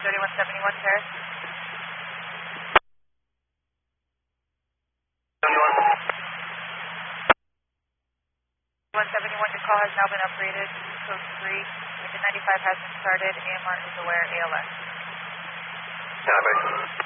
3171 Terrace. 171, your call has now been upgraded to code 3. Engine 95 has been started. AMR is aware. ALS. Calibrate.